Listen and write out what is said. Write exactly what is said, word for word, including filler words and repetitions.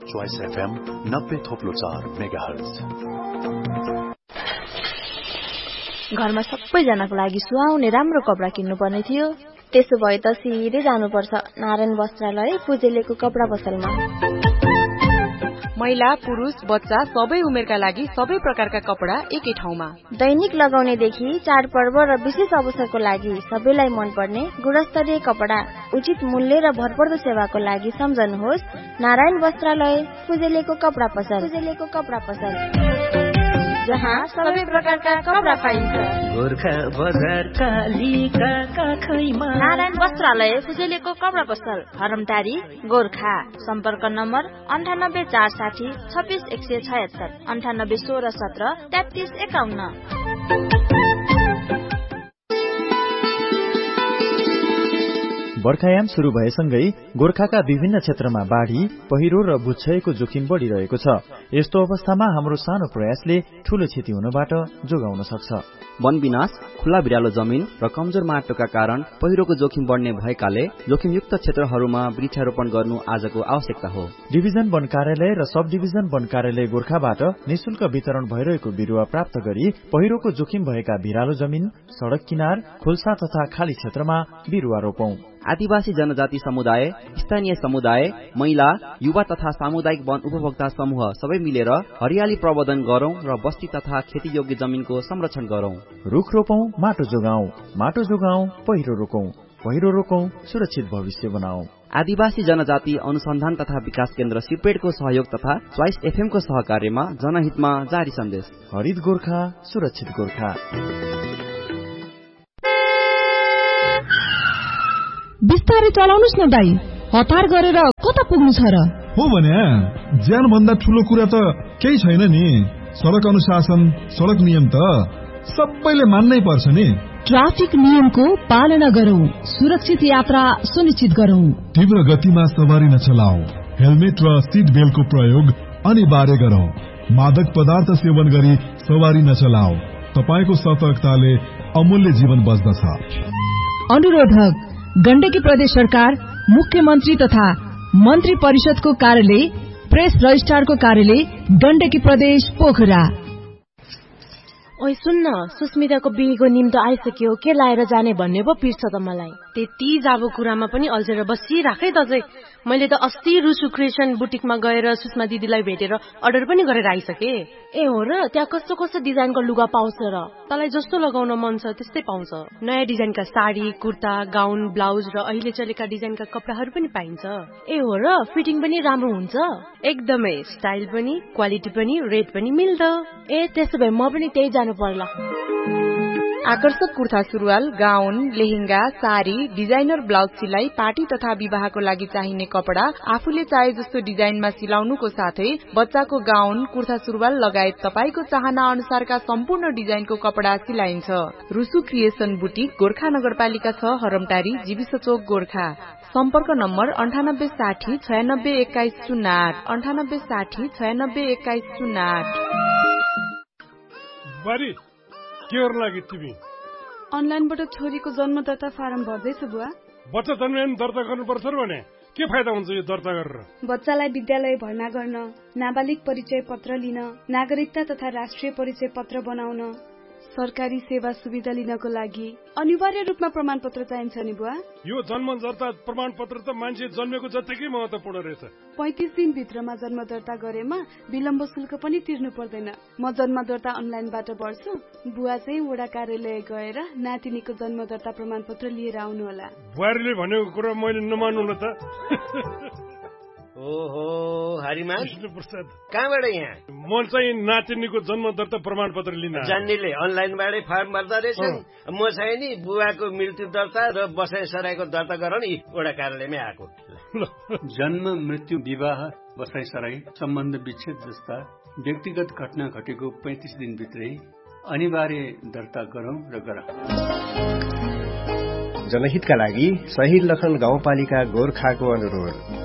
Choice FM नब्बे थोप्लो चार megahertz. घरमा सबैजनाको लागि सुहाउने राम्रो कपडा किन्नुपर्ने थियो। त्यसो भए त सिधै जानुपर्छ नारायण वस्त्रालय फुजेलेको कपडा पसलमा। महिला पुरुष बच्चा सबै उमेरका लागि सबै प्रकारका कपडा एकै ठाउँमा। दैनिक लगाउनेदेखि चाडपर्व र विशेष अवसरको लागि सबैलाई मनपर्ने गुणस्तरीय कपडा उचित मूल्य र भरपर्दो सेवाको लागि सम्झनुहोस् नारायण वस्त्रालय फुजेलेको कपडा पसल। फुजेलेको कपडा पसल जहाँ सबै प्रकारका कपडा पाइन्छ। गोर्खा बजार कालीका काखैमा नारायण वस्त्रालय फुजेलेको कपडा पसल हरमटारी गोर्खा। सम्पर्क नम्बर अन्ठानब्बे चार साठी छब्बिस एक सय छयत्तर अन्ठानब्बे सोह्र सत्र तेत्तिस एकाउन्न। बर्खायाम सुरु भएसँगै गोर्खाका विभिन्न क्षेत्रमा बाढ़ी पहिरो र भूक्षयको जोखिम बढ़िरहेको छ। यस्तो अवस्थामा हाम्रो सानो प्रयासले ठूलो क्षति हुनबाट जोगाउन सक्छ। वन विनाश, खुल्ला बिरालो जमिन र कमजोर माटोका कारण पहिरोको जोखिम बढ्ने भएकाले जोखिमयुक्त क्षेत्रहरूमा वृक्षारोपण गर्नु आजको आवश्यकता हो। डिभिजन वन कार्यालय र सब डिभिजन वन कार्यालय गोर्खाबाट निशुल्क वितरण भइरहेको बिरुवा प्राप्त गरी पहिरोको जोखिम भएका भिरालो जमिन, सड़क किनार, खोल्सा तथा खाली क्षेत्रमा बिरुवा रोपौं। आदिवासी जनजाति समुदाय, स्थानीय समुदाय, महिला, युवा तथा सामुदायिक वन उपभोक्ता समूह सबै मिलेर हरियाली प्रवर्धन गरौं र बस्ती तथा खेतीयोग्य जमिनको संरक्षण गरौं। रुख रोपौं, माटो जोगाउँ, माटो जोगाउँ, पहिरो रोकौं, पहिरो रोकौं, सुरक्षित भविष्य बनाऊ। आदिवासी जनजाति अनुसन्धान तथा विकास केन्द्र सिपेडको सहयोग तथा च्वाइस एफएम को सहकार्यमा जनहितमा जारी सन्देश। हरित गोर्खा, सुरक्षित गोर्खा। बिस्तारै चलाउनुस् न दाइ, हतार गरेर कता पुग्नु छ र? हो भने ज्यान भन्दा ठूलो कुरा त केही छैन नि। सड़क अनुशासन, सड़क नियम त सबैले मान्नै पर्छ नि। ट्राफिक नियमको पालना गरौं, सुरक्षित यात्रा सुनिश्चित गरौं। तीव्र गतिमा सवारी नचलाऊ, हेलमेट र सीट बेल्टको प्रयोग अनिवार्य गरौं। मादक पदार्थ सेवन गरी सवारी नचलाऊ, तपाईको सतर्कताले अमूल्य जीवन बच्दछ। अनुरोधक गण्डकी प्रदेश सरकार, मुख्यमन्त्री तथा मन्त्री परिषदको कार्यालय, प्रेस रजिस्ट्रारको कार्यालय, गण्डकी प्रदेश पोखरा। ओइ सुन्न, सुस्मिताको बिहेको निम्तो आइसक्यो, के लाएर जाने भन्ने पो पिर्छ त मलाई। त्यति जाबो कुरामा पनि अल्झेर बसिराखै त चाहिँ। मैले त अस्ति रुसु क्रिएसन बुटिकमा गएर सुषमा दिदीलाई भेटेर अर्डर पनि गरेर आइसके। ए हो र? त्यहाँ कस्तो कस्तो डिजाइनको लुगा पाउँछ र? तँलाई जस्तो लगाउन मन छ त्यस्तै पाउँछ। नयाँ डिजाइनका साडी, कुर्ता, गाउन, ब्लाउज र अहिले चलेका डिजाइनका कपडाहरू पनि पाइन्छ। ए हो र? फिटिङ पनि राम्रो हुन्छ? एकदमै, स्टाइल पनि, क्वालिटी पनि, रेट पनि मिल्दो। ए त्यसो भए म पनि त्यही जानु पर्ला। आकर्षक कुर्ता सुरुवाल, गाउन, लेहेंगा, साडी, डिजाइनर ब्लाउज सिलाई, पार्टी तथा विवाहको लागि चाहिने कपडा आफूले चाहे जस्तो डिजाइनमा सिलाउनुको साथै बच्चाको गाउन, कुर्ता सुरुवाल लगायत तपाईको चाहना अनुसारका सम्पूर्ण डिजाइनको कपडा सिलाइन्छ। रुसु क्रिएसन बुटिक, गोर्खा नगरपालिका छ, हरमटारी, जीविस चोक, गोर्खा। सम्पर्क नम्बर अन्ठानब्बे साठी छयानब्बे एक्काइस शून्य आठ अन्ठानब्बे साठी छयानब्बे एक्काइस शून्य आठ। के गर्नु लागि तिमी? अनलाइनबाट छोरीको जन्म दर्ता फारम भर्दैछु बुवा। बच्चा जन्म दर्ता गर्नुपर्छ भने के फाइदा हुन्छ यो दर्ता गरेर? बच्चालाई विद्यालय भर्ना गर्न, नाबालिग परिचय पत्र लिन, नागरिकता तथा राष्ट्रिय परिचय पत्र बनाउन, सरकारी सेवा सुविधा लिनको लागि अनिवार्य रूपमा प्रमाणपत्र चाहिन्छ नि बुवा। यो जन्म दर्ता प्रमाणपत्र त मान्छे जन्मेको जत्तिकै महत्त्वपूर्ण रहेछ। पैंतिस दिन भित्रमा जन्म दर्ता गरेमा विलम्ब शुल्क पनि तिर्नु पर्दैन। म जन्म दर्ता अनलाइनबाट गर्छु, बुवा चाहिँ वडा कार्यालय गएर नातिनीको जन्म दर्ता प्रमाणपत्र लिएर आउनु होला। बुहारीले भनेको कुरा मैले नमान्नु न त। ओहो हरिमान प्रसाद कहाँबाट यहाँ? म चाहिँ नातिनीको जन्म दर्ता प्रमाण पत्र लिन। जान्नेले अनलाइनबाटै फर्म भर्दा रहेछन्। म चाहिँ नि बुवाको मृत्यु दर्ता र बसाइ सराईको दर्ता गराउन वडा कार्यालयमै आएको। जन्म, मृत्यु, विवाह, बसाइ सराई, सम्बन्ध विच्छेद जस्ता व्यक्तिगत घटना घटेको पैंतिस दिनभित्रै अनिवार्य दर्ता गरौं र गराउँ। जनहितका लागि शहीद लखन गाउँपालिका गोर्खाको अनुरोध।